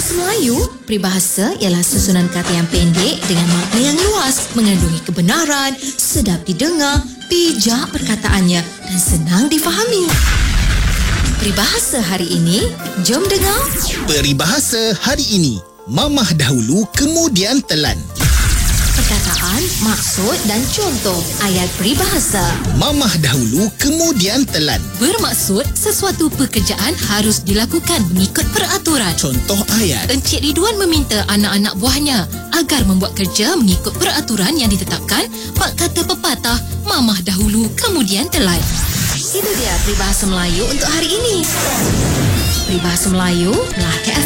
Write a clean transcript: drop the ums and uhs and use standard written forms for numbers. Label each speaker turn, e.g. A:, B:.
A: Peribahasa Melayu, peribahasa ialah susunan kata yang pendek dengan makna yang luas, mengandungi kebenaran, sedap didengar, bijak perkataannya dan senang difahami. Peribahasa hari ini, jom dengar.
B: Peribahasa hari ini, mamah dahulu kemudian telan.
A: Perkataan, maksud dan contoh ayat peribahasa.
B: Mamah dahulu kemudian telan.
A: Bermaksud, sesuatu pekerjaan harus dilakukan mengikut peraturan.
B: Contoh ayat.
A: Encik Ridwan meminta anak-anak buahnya agar membuat kerja mengikut peraturan yang ditetapkan. Bak kata pepatah, mamah dahulu kemudian telan. Itu dia peribahasa Melayu untuk hari ini. Peribahasa Melayu, Melaka